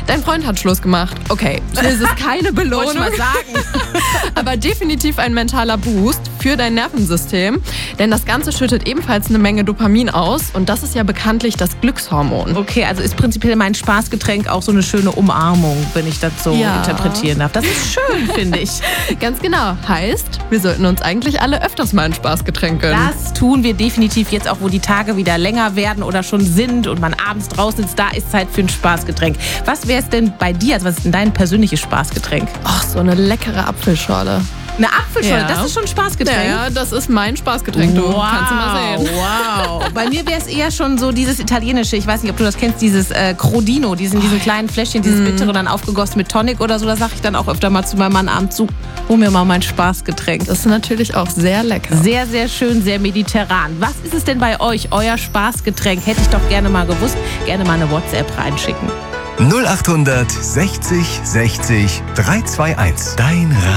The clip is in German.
Dein Freund hat Schluss gemacht. Okay, hier ist es keine Belohnung. Wollte ich mal sagen. Aber definitiv ein mentaler Boost für dein Nervensystem. Denn das Ganze schüttet ebenfalls eine Menge Dopamin aus. Und das ist ja bekanntlich das Glückshormon. Okay, also ist prinzipiell mein Spaßgetränk auch so eine schöne Umarmung, wenn ich das so interpretieren darf. Das ist schön, finde ich. Ganz genau. Heißt, wir sollten uns eigentlich alle öfters mal ein Spaßgetränk gönnen. Das tun wir definitiv jetzt auch, wo die Tage wieder länger werden oder schon sind und man abends draußen ist. Da ist Zeit für ein Spaßgetränk. Was wäre es denn bei dir? Also was ist denn dein persönliches Spaßgetränk? Ach, so eine leckere Apfelschorle. Eine Apfelschorle, Ja. das ist schon ein Spaßgetränk? Ja, das ist mein Spaßgetränk, du. Wow, Kannst du mal sehen. wow. Bei mir wäre es eher schon so dieses italienische, ich weiß nicht, ob du das kennst, dieses Crodino, diesen kleinen Fläschchen, dieses bittere, dann aufgegossen mit Tonic oder so. Da sage ich dann auch öfter mal zu meinem Mann abends zu, hol mir mal mein Spaßgetränk. Das ist natürlich auch sehr lecker. Sehr, sehr schön, sehr mediterran. Was ist es denn bei euch, euer Spaßgetränk? Hätte ich doch gerne mal gewusst. Gerne mal eine WhatsApp reinschicken. 0800 60 60 321. Dein Radio.